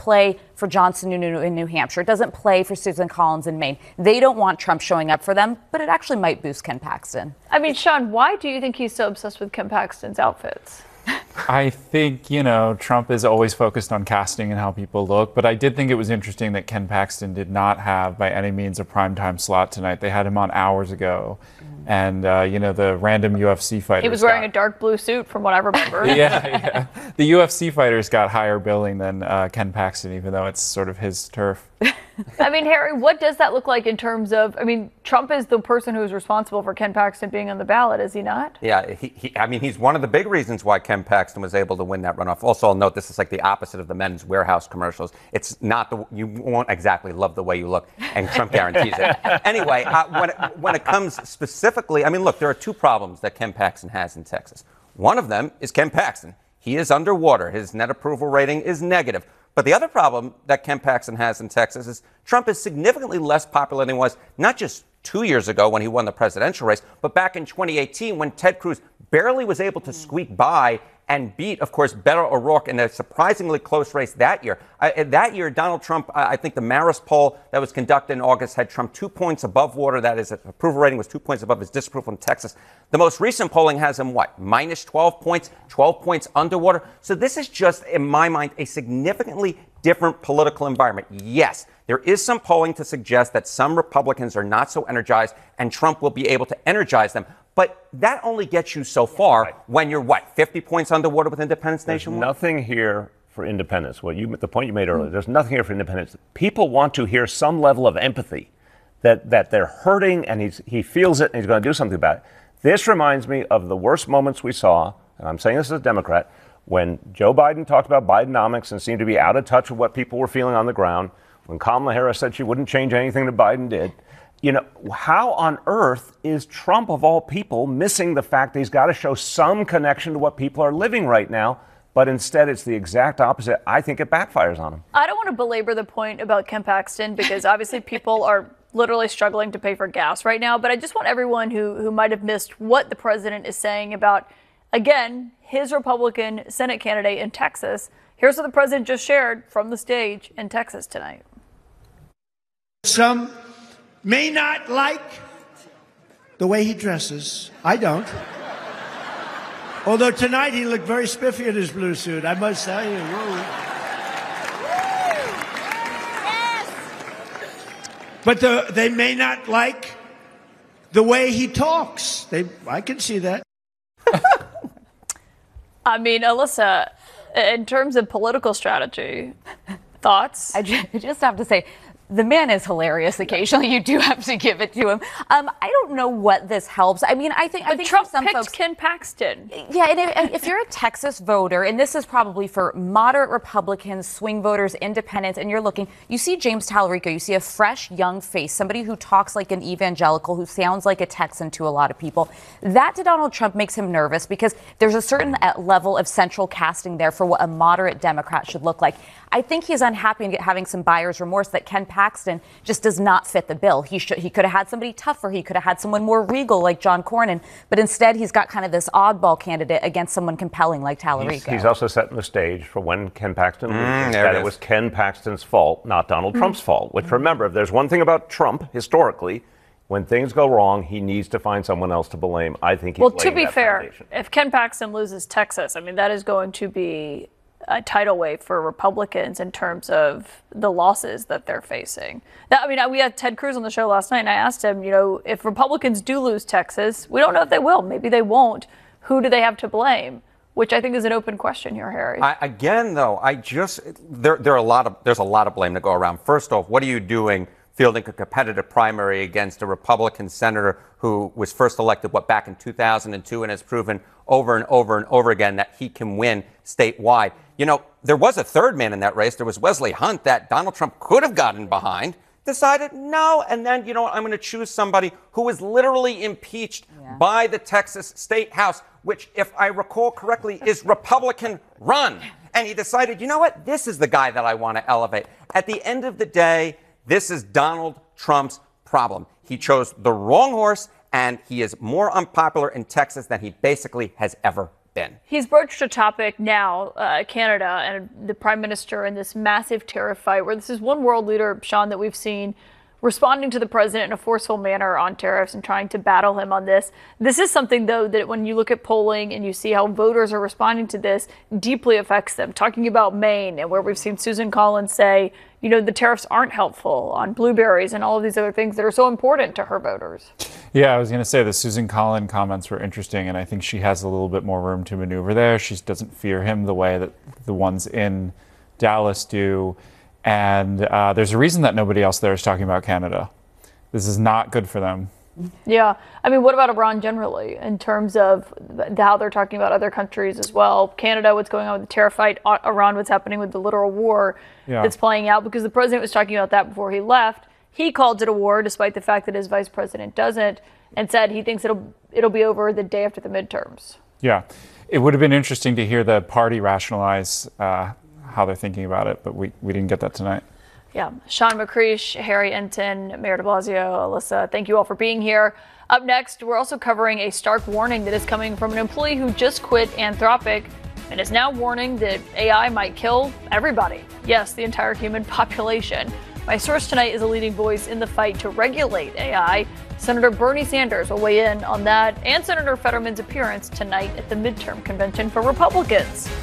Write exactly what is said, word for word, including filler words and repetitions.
play for John Sununu in New Hampshire. It doesn't play for Susan Collins in Maine. They don't want Trump showing up for them, but it actually might boost Ken Paxton. I mean, Sean, why do you think he's so obsessed with Ken Paxton's outfits? I think, you know, Trump is always focused on casting and how people look, but I did think it was interesting that Ken Paxton did not have, by any means, a primetime slot tonight. They had him on hours ago. And, uh, you know, the random U F C fighters. He was wearing got, a dark blue suit, from what I remember. yeah, yeah. The U F C fighters got higher billing than uh, Ken Paxton, even though it's sort of his turf. I mean, Harry, what does that look like in terms of, I mean, Trump is the person who's responsible for Ken Paxton being on the ballot, is he not? Yeah, he, he, I mean, he's one of the big reasons why Ken Paxton was able to win that runoff. Also, I'll note this is like the opposite of the Men's Warehouse commercials. It's not the, you won't exactly love the way you look, and Trump guarantees it. Anyway, uh, when, it, when it comes specifically, I mean, look, there are two problems that Ken Paxton has in Texas. One of them is Ken Paxton. He is underwater. His net approval rating is negative. But the other problem that Ken Paxton has in Texas is Trump is significantly less popular than he was not just two years ago when he won the presidential race, but back in twenty eighteen when Ted Cruz barely was able to squeak by and beat, of course, Beto O'Rourke in a surprisingly close race that year. Uh, that year, Donald Trump, uh, I think the Marist poll that was conducted in August had Trump two points above water. That is, his approval rating was two points above his disapproval in Texas. The most recent polling has him, what, minus twelve points, twelve points underwater. So this is just, in my mind, a significantly different political environment. Yes, there is some polling to suggest that some Republicans are not so energized and Trump will be able to energize them. But that only gets you so far right. when you're, what, fifty points underwater with Independence Nation? There's nothing here for independence. What you, the point you made earlier, there's nothing here for independence. People want to hear some level of empathy, that, that they're hurting and he's, he feels it and he's going to do something about it. This reminds me of the worst moments we saw, and I'm saying this as a Democrat, when Joe Biden talked about Bidenomics and seemed to be out of touch with what people were feeling on the ground, when Kamala Harris said she wouldn't change anything that Biden did. You know, how on earth is Trump, of all people, missing the fact that he's got to show some connection to what people are living right now? But instead, it's the exact opposite. I think it backfires on him. I don't want to belabor the point about Ken Paxton because obviously people are literally struggling to pay for gas right now. But I just want everyone who, who might have missed what the president is saying about, again, his Republican Senate candidate in Texas. Here's what the president just shared from the stage in Texas tonight. Some may not like the way he dresses. I don't. Although tonight he looked very spiffy in his blue suit, I must tell you. Whoa. Yes. But the, they may not like the way he talks. They, I can see that. I mean, Alyssa, in terms of political strategy, thoughts? I just have to say, the man is hilarious. Occasionally, you do have to give it to him. Um, I don't know what this helps. I mean, I think but I think Trump some picked folks, Ken Paxton. Yeah, and if, if you're a Texas voter, and this is probably for moderate Republicans, swing voters, independents, and you're looking, you see James Tallarico, you see a fresh, young face, somebody who talks like an evangelical, who sounds like a Texan to a lot of people. That to Donald Trump makes him nervous because there's a certain level of central casting there for what a moderate Democrat should look like. I think he's unhappy and having some buyer's remorse that Ken Paxton just does not fit the bill. He should, he could have had somebody tougher. He could have had someone more regal like John Cornyn. But instead, he's got kind of this oddball candidate against someone compelling like Tallarico. He's, he's also setting the stage for when Ken Paxton loses. Mm, that it, it was Ken Paxton's fault, not Donald mm. Trump's fault. Which, remember, if there's one thing about Trump historically, when things go wrong, he needs to find someone else to blame. I think he's well, to be that fair, foundation. If Ken Paxton loses Texas, I mean, that is going to be a tidal wave for Republicans in terms of the losses that they're facing. That, I mean, we had Ted Cruz on the show last night, and I asked him, you know, if Republicans do lose Texas, we don't know if they will. Maybe they won't. Who do they have to blame? Which I think is an open question here, Harry. I, again, though, I just there there are a lot of there's a lot of blame to go around. First off, what are you doing fielding a competitive primary against a Republican senator who was first elected, what, back in two thousand two and has proven over and over and over again that he can win statewide? You know, there was a third man in that race. There was Wesley Hunt that Donald Trump could have gotten behind, decided no. And then, you know what, I'm going to choose somebody who was literally impeached yeah. by the Texas State House, which, if I recall correctly, is Republican run. And he decided, you know what, this is the guy that I want to elevate. At the end of the day, this is Donald Trump's problem. He chose the wrong horse, and he is more unpopular in Texas than he basically has ever been. He's broached a topic now, uh, Canada and the Prime Minister in this massive tariff fight, where this is one world leader, Sean, that we've seen responding to the president in a forceful manner on tariffs and trying to battle him on this. This is something, though, that when you look at polling and you see how voters are responding to this, deeply affects them. Talking about Maine, and where we've seen Susan Collins say, you know, the tariffs aren't helpful on blueberries and all of these other things that are so important to her voters. Yeah, I was going to say the Susan Collins comments were interesting, and I think she has a little bit more room to maneuver there. She doesn't fear him the way that the ones in Dallas do. And uh, there's a reason that nobody else there is talking about Canada. This is not good for them. Yeah. I mean, what about Iran generally in terms of how they're talking about other countries as well? Canada, what's going on with the tariff fight, Iran, what's happening with the literal war yeah. that's playing out, because the president was talking about that before he left. He called it a war, despite the fact that his vice president doesn't, and said he thinks it'll it'll be over the day after the midterms. Yeah. It would have been interesting to hear the party rationalize uh, how they're thinking about it, but we, we didn't get that tonight. Yeah. Sean McCreesh, Harry Enton, Mayor de Blasio, Alyssa, thank you all for being here. Up next, we're also covering a stark warning that is coming from an employee who just quit Anthropic and is now warning that A I might kill everybody. Yes, the entire human population. My source tonight is a leading voice in the fight to regulate A I. Senator Bernie Sanders will weigh in on that, and Senator Fetterman's appearance tonight at the midterm convention for Republicans.